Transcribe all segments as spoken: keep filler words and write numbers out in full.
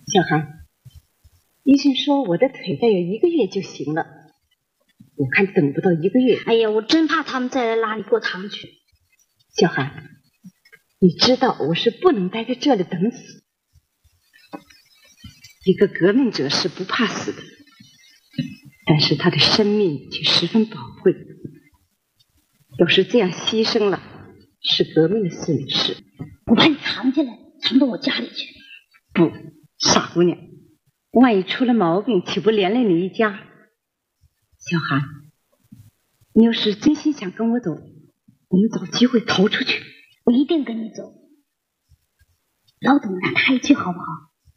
小韩，医生说我的腿再有一个月就行了，我看等不到一个月。 哎呀，我真怕他们再来拉你过堂去。 小韩，你知道我是不能待在这里等死。一个革命者是不怕死的，但是他的生命却十分宝贵。要是这样牺牲了，是革命的损失。 我把你藏起来，藏到我家里去。 不，傻姑娘，万一出了毛病，岂不连累你一家？小韩，你要是真心想跟我走，我们找机会逃出去。 我一定跟你走。老董让他一去好不好？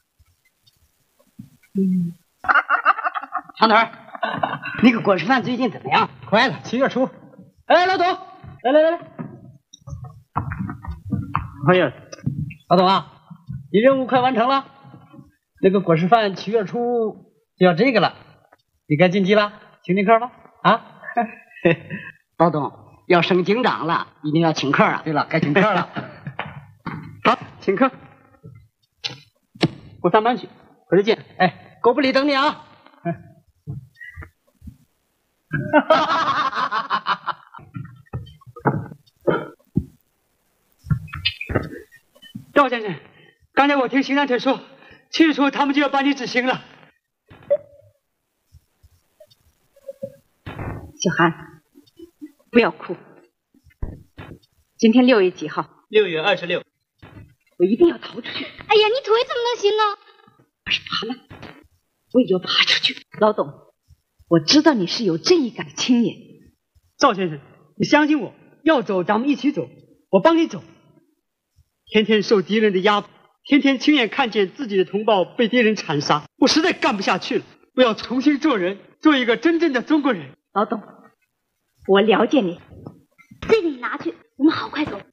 嗯。 长腿，那个果实饭最近怎么样？ 快了，七月初。哎，老董，来来来来。哎呀，老董啊，你任务快完成了，那个果实饭七月初就要这个了，你该晋级了，请请客吧。啊， 老董要升警长了，一定要请客啊。 对了，该请客了。好，请客。过三班去，回头见。哎，狗不理等你啊。哈哈哈哈哈！赵先生，刚才我听邢大腿说，七月初他们就要把你执行了。 小韩，不要哭。今天六月几号？ 六月二十六。 我一定要逃出去。 哎呀，你腿怎么能行啊？ 我是爬了，我也要爬出去。老董，我知道你是有正义感的青年。 赵先生，你相信我，要走咱们一起走，我帮你走。天天受敌人的压迫，天天亲眼看见自己的同胞被敌人残杀，我实在干不下去了。我要重新做人，做一个真正的中国人。 老董，我了解你。 这个你拿去，我们好快走。